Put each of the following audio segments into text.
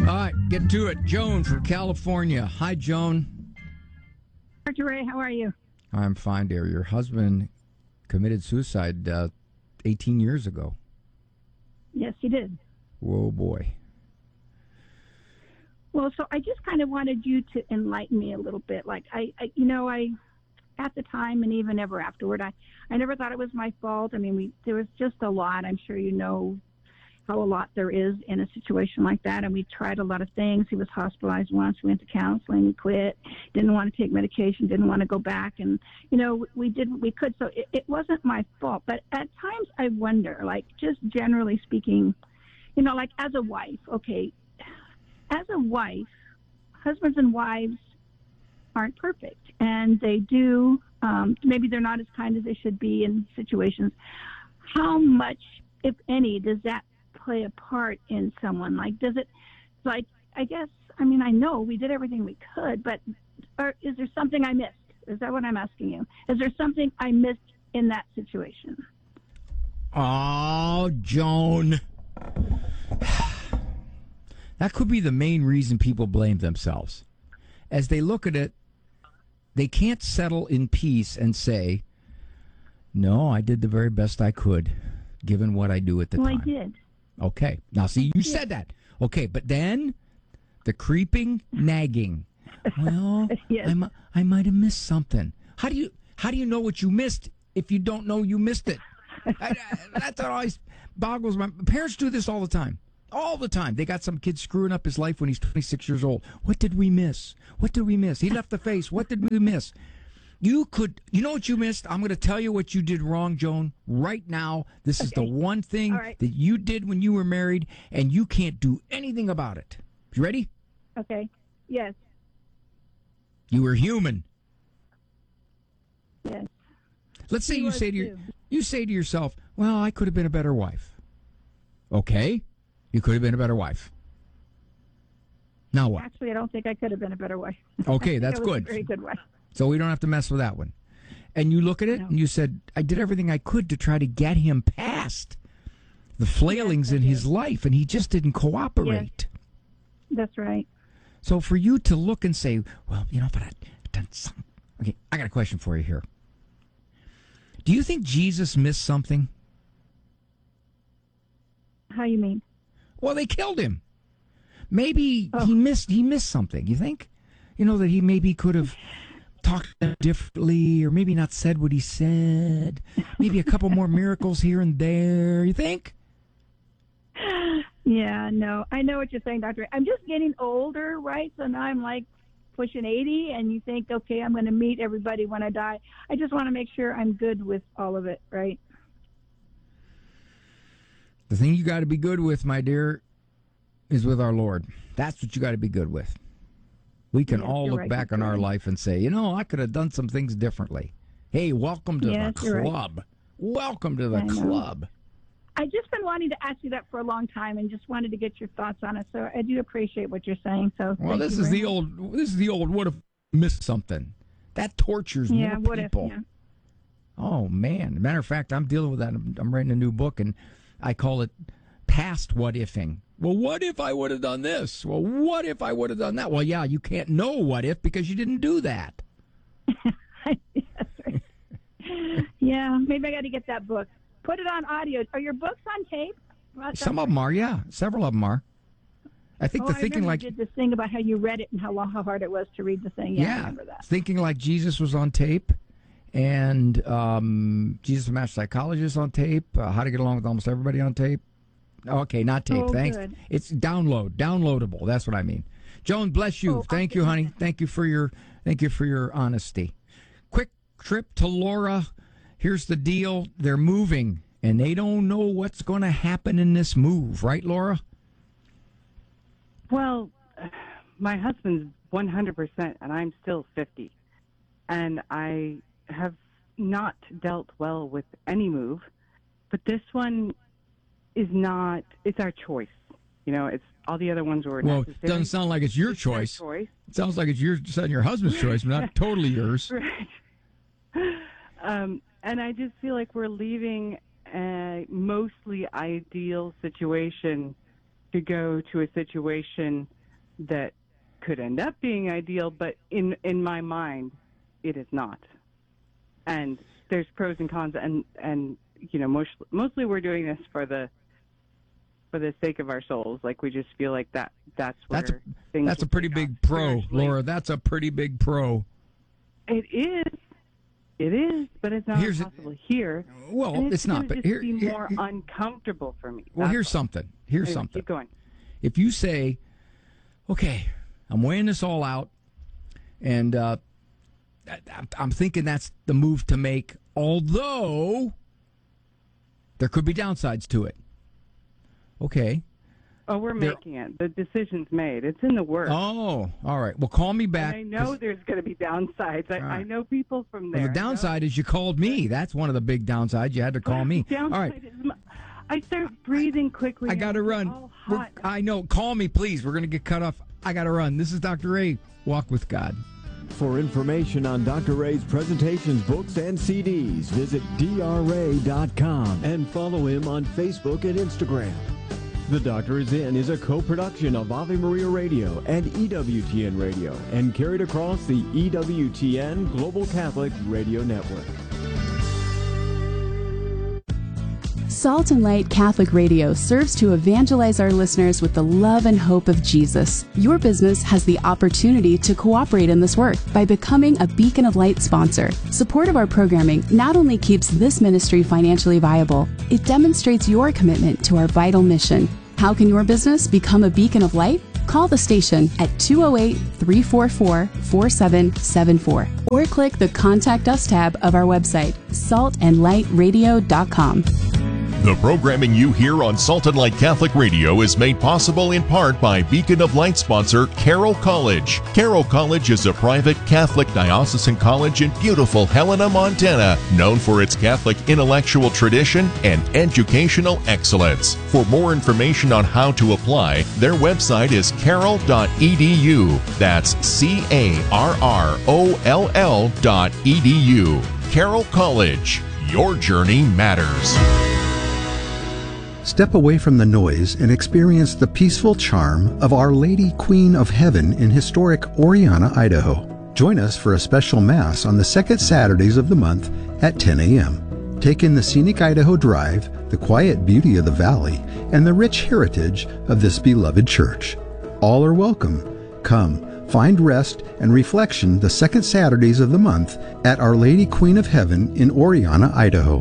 All right, get to it. Joan from California. Hi, Joan. Dr. Ray, how are you? I'm fine, dear. Your husband committed suicide 18 years ago. Yes, he did. Whoa, boy. Well, so I just kind of wanted you to enlighten me a little bit. Like, I at the time and even ever afterward, I never thought it was my fault. I mean, there was just a lot. I'm sure you know how a lot there is in a situation like that. And we tried a lot of things. He was hospitalized once. We went to counseling. He quit. Didn't want to take medication. Didn't want to go back. And, we did what we could. So it wasn't my fault. But at times I wonder, like, just generally speaking, like as a wife, okay, as a wife, husbands and wives aren't perfect. And they do, maybe they're not as kind as they should be in situations. How much, if any, does that play a part in someone? Like, does it, like, I guess, I mean, I know we did everything we could, but is there something I missed? Is that what I'm asking you? Is there something I missed in that situation? Oh, Joan. That could be the main reason people blame themselves. As they look at it, they can't settle in peace and say, no, I did the very best I could, given what I do at the time. Well, I did. Okay. Now, see, you said that. Okay, but then the creeping nagging. Well, Yes. I might have missed something. How do you know what you missed if you don't know you missed it? That's what always boggles my. Parents do this all the time. All the time. They got some kid screwing up his life when he's 26 years old. What did we miss? What did we miss? He left the face. What did we miss? You know what you missed? I'm going to tell you what you did wrong, Joan, right now. This is the one thing that you did when you were married, and you can't do anything about it. You ready? Okay. Yes. You were human. Yes. Let's say you say to yourself, well, I could have been a better wife. Okay. You could have been a better wife. Now what? Actually, I don't think I could have been a better wife. Okay, that's good. A very good wife. So we don't have to mess with that one. And you look at it and you said, I did everything I could to try to get him past the flailings in his life, and he just didn't cooperate. Yes. That's right. So for you to look and say, well, but I've done something. Okay, I got a question for you here. Do you think Jesus missed something? How you mean? Well, they killed him. Maybe he missed something. You think? That he maybe could have talked differently, or maybe not said what he said. Maybe a couple more miracles here and there. You think? Yeah, no. I know what you're saying, Dr. I'm just getting older, right? So now I'm like pushing 80, and you think, okay, I'm going to meet everybody when I die. I just want to make sure I'm good with all of it, right? The thing you got to be good with, my dear, is with our Lord. That's what you got to be good with. We can all look back on our life and say, I could have done some things differently. Hey, welcome to the club. Right. Welcome to the club. I've just been wanting to ask you that for a long time, and just wanted to get your thoughts on it. So I do appreciate what you're saying. So this is the old. What if I missed something? That tortures more people. What if? Yeah. Oh man! Matter of fact, I'm dealing with that. I'm writing a new book, and I call it past what ifing. Well, what if I would have done this? Well, what if I would have done that? Well, yeah, you can't know what if because you didn't do that. Yeah, maybe I got to get that book. Put it on audio. Are your books on tape? Some of them are, yeah. Several of them are. I think Thinking Like you did this thing about how you read it and how hard it was to read the thing. Yeah, I remember that. Thinking Like Jesus was on tape, and Jesus the Master Psychologist on tape. How to Get Along with Almost Everybody on tape. Okay, not tape. Thanks. Good. It's downloadable. That's what I mean. Joan, bless you. Thank you, honey. Thank you for your honesty. Quick trip to Laura. Here's the deal. They're moving, and they don't know what's going to happen in this move. Right, Laura? Well, my husband's 100%, and I'm still 50. And I have not dealt well with any move, but this one is not, it's our choice. It's all the other ones were necessary. Well, it doesn't sound like it's your choice. It sounds like it's your husband's choice, but not totally yours. Right. And I just feel like we're leaving a mostly ideal situation to go to a situation that could end up being ideal, but in my mind, it is not. And there's pros and cons, and you know, mostly we're doing this for the sake of our souls. Like, we just feel like that's where things. That's a pretty big pro, Laura. That's a pretty big pro. It is, but it's not possible here. Well, it's not. But here, more uncomfortable for me. Well, here's something. Here's something. Keep going. If you say, "Okay, I'm weighing this all out, and I'm thinking that's the move to make," although there could be downsides to it. Okay. Oh, we're making it. The decision's made. It's in the works. Oh, all right. Well, call me back. And I know there's going to be downsides. I know people from there. Well, the downside is you called me. That's one of the big downsides. You had to call me. All right. I start breathing quickly. I got to run. All hot. I know. Call me, please. We're going to get cut off. I got to run. This is Dr. Ray. Walk with God. For information on Dr. Ray's presentations, books, and CDs, visit drray.com and follow him on Facebook and Instagram. The Doctor Is In is a co-production of Ave Maria Radio and EWTN Radio and carried across the EWTN Global Catholic Radio Network. Salt and Light Catholic Radio serves to evangelize our listeners with the love and hope of Jesus. Your business has the opportunity to cooperate in this work by becoming a Beacon of Light sponsor. Support of our programming not only keeps this ministry financially viable, it demonstrates your commitment to our vital mission. How can your business become a beacon of light? Call the station at 208-344-4774 or click the Contact Us tab of our website, saltandlightradio.com. The programming you hear on Salt and Light Catholic Radio is made possible in part by Beacon of Light sponsor Carroll College. Carroll College is a private Catholic diocesan college in beautiful Helena, Montana, known for its Catholic intellectual tradition and educational excellence. For more information on how to apply, their website is carroll.edu. That's CARROLL.edu. Carroll College. Your journey matters. Step away from the noise and experience the peaceful charm of Our Lady Queen of Heaven in historic Oriana, Idaho. Join us for a special Mass on the second Saturdays of the month at 10 a.m. Take in the scenic Idaho Drive, the quiet beauty of the valley, and the rich heritage of this beloved church. All are welcome. Come, find rest and reflection the second Saturdays of the month at Our Lady Queen of Heaven in Oriana, Idaho.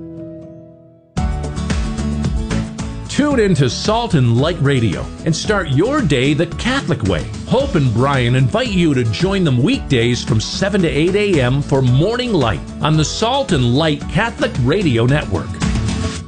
Tune into Salt and Light Radio and start your day the Catholic way. Hope and Brian invite you to join them weekdays from 7 to 8 a.m. for Morning Light on the Salt and Light Catholic Radio Network.